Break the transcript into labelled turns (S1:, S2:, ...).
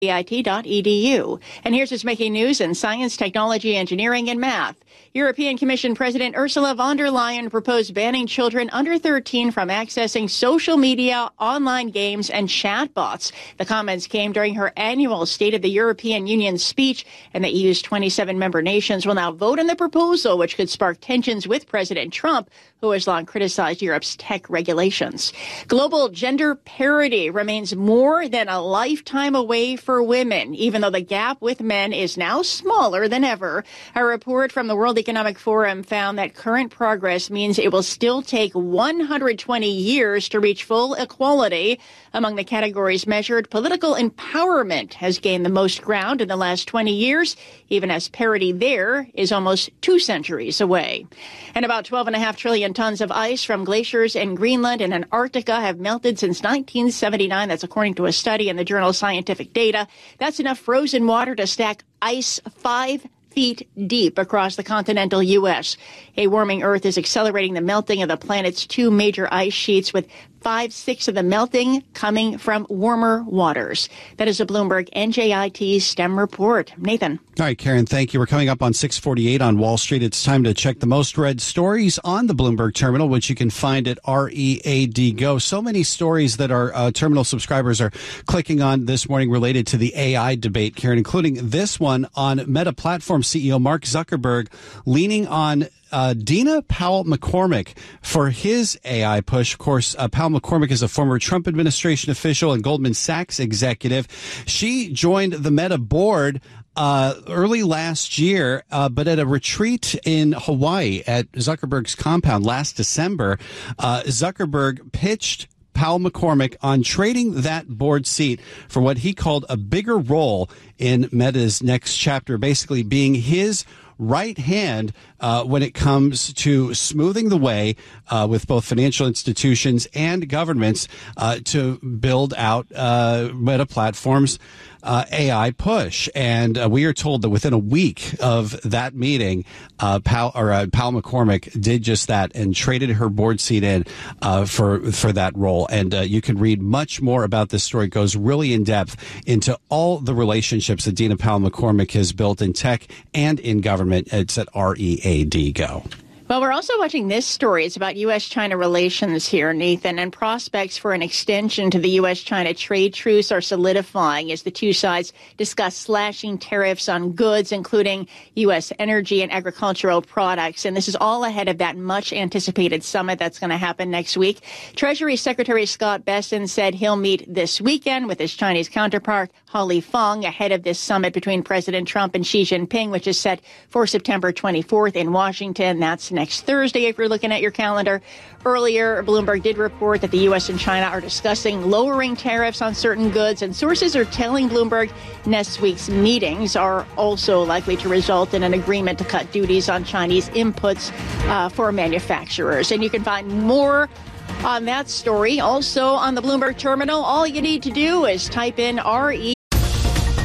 S1: it.edu. And here's what's making news in science, technology, engineering, and math. European Commission President Ursula von der Leyen proposed banning children under 13 from accessing social media, online games, and chatbots. The comments came during her annual State of the European Union speech, and the EU's 27 member nations will now vote on the proposal, which could spark tensions with President Trump, who has long criticized Europe's tech regulations. Global gender parity remains more than a lifetime away for women, even though the gap with men is now smaller than ever. A report from the World Economic Forum found that current progress means it will still take 120 years to reach full equality. Among the categories measured, political empowerment has gained the most ground in the last 20 years, even as parity there is almost 2 centuries away. And about 12.5 trillion tons of ice from glaciers in Greenland and Antarctica have melted since 1979. That's according to a study in the journal Scientific Data. That's enough frozen water to stack ice 5 feet deep across the continental U.S. A warming Earth is accelerating the melting of the planet's 2 major ice sheets, with 5/6 of the melting coming from warmer waters. That is a Bloomberg NJIT STEM report. Nathan.
S2: All right, Karen, thank you. We're coming up on 6:48 on Wall Street. It's time to check the most read stories on the Bloomberg terminal, which you can find at READ Go. So many stories that our terminal subscribers are clicking on this morning related to the AI debate, Karen, including this one on Meta Platform CEO Mark Zuckerberg leaning on Dina Powell-McCormick for his AI push. Of course, Powell-McCormick is a former Trump administration official and Goldman Sachs executive. She joined the Meta board early last year, but at a retreat in Hawaii at Zuckerberg's compound last December, Zuckerberg pitched Powell-McCormick on trading that board seat for what he called a bigger role in Meta's next chapter, basically being his right hand when it comes to smoothing the way with both financial institutions and governments to build out Meta Platforms' AI push. And we are told that within a week of that meeting, Powell-McCormick did just that and traded her board seat in for that role. And you can read much more about this story. It goes really in depth into all the relationships that Dina Powell-McCormick has built in tech and in government. It's at READ Go.
S1: Well, we're also watching this story. It's about U.S.-China relations here, Nathan, and prospects for an extension to the U.S.-China trade truce are solidifying as the two sides discuss slashing tariffs on goods, including U.S. energy and agricultural products. And this is all ahead of that much-anticipated summit that's going to happen next week. Treasury Secretary Scott Bessent said he'll meet this weekend with his Chinese counterpart, Holly Fong, ahead of this summit between President Trump and Xi Jinping, which is set for September 24th in Washington. That's next Thursday, if you're looking at your calendar. Earlier, Bloomberg did report that the U.S. and China are discussing lowering tariffs on certain goods, and sources are telling Bloomberg next week's meetings are also likely to result in an agreement to cut duties on Chinese inputs for manufacturers. And you can find more on that story also on the Bloomberg terminal. All you need to do is type in RE